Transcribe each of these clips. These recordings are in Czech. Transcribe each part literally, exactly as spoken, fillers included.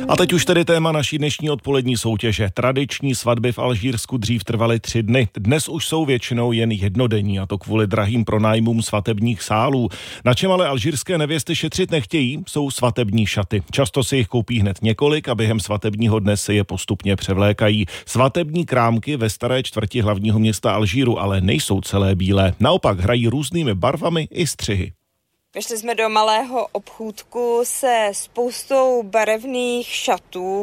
A teď už tedy téma naší dnešní odpolední soutěže. Tradiční svatby v Alžírsku dřív trvaly tři dny. Dnes už jsou většinou jen jednodenní, a to kvůli drahým pronájmům svatebních sálů. Na čem ale alžírské nevěsty šetřit nechtějí, jsou svatební šaty. Často si jich koupí hned několik a během svatebního dne si je postupně převlékají. Svatební krámky ve staré čtvrti hlavního města Alžíru ale nejsou celé bílé. Naopak hrají různými barvami i střihy. Vyšli jsme do malého obchůdku se spoustou barevných šatů.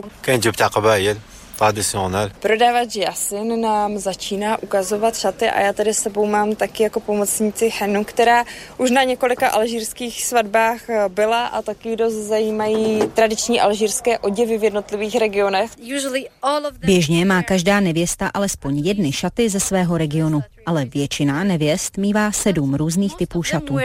Prodavač Yasin nám začíná ukazovat šaty a já tady s sebou mám taky jako pomocnici Henu, která už na několika alžírských svatbách byla a taky dost zajímají tradiční alžírské oděvy v jednotlivých regionech. Běžně má každá nevěsta alespoň jedny šaty ze svého regionu, ale většina nevěst mívá sedm různých typů šatů.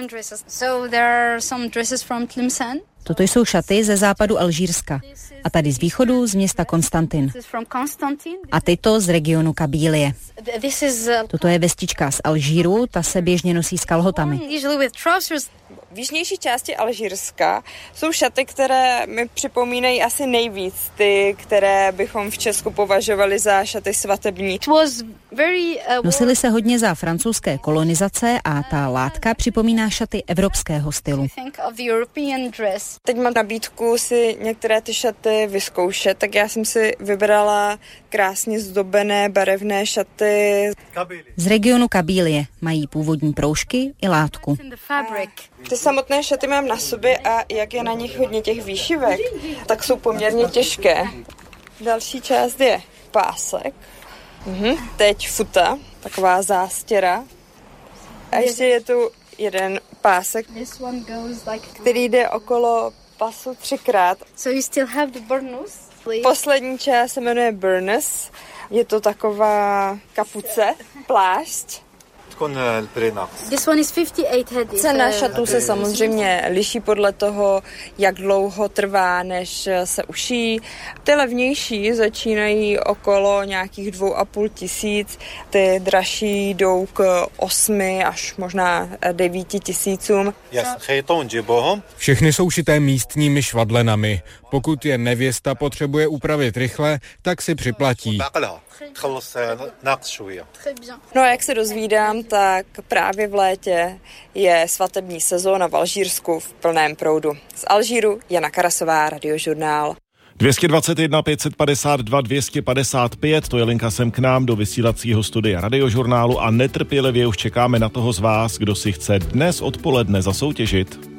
Toto jsou šaty ze západu Alžírska a tady z východu z města Konstantin. A tyto z regionu Kabílie. Toto je vestička z Alžíru, ta se běžně nosí s kalhotami. V jižnější části Alžírska jsou šaty, které mi připomínají asi nejvíc ty, které bychom v Česku považovali za šaty svatební. Nosily se hodně za francouzské kolonizace a ta látka připomíná šaty evropského stylu. Teď mám nabídku si některé ty šaty vyzkoušet, tak já jsem si vybrala krásně zdobené barevné šaty. Z regionu Kabílie mají původní proužky i látku. Ty samotné šaty mám na sobě a jak je na nich hodně těch výšivek, tak jsou poměrně těžké. Další část je pásek. Mhm. Teď futa, taková zástěra. A ještě je tu jeden pásek, který jde okolo pasu třikrát. Poslední část se jmenuje burnous. Je to taková kapuce, plášť. Cena šatů se samozřejmě liší podle toho, jak dlouho trvá, než se ušijí. Ty levnější začínají okolo nějakých dvou a půl tisíc, ty dražší jdou k osmi až možná devíti tisícům. Všechny jsou šité místními švadlenami. Pokud je nevěsta potřebuje upravit rychle, tak si připlatí. No a jak se dozvídám, tak právě v létě je svatební sezóna v Alžírsku v plném proudu. Z Alžíru Jana Karasová, Radiožurnál. dvě stě dvacet jedna pět set padesát dva dvě stě padesát pět, to je linka sem k nám do vysílacího studia Radiožurnálu a netrpělivě už čekáme na toho z vás, kdo si chce dnes odpoledne zasoutěžit.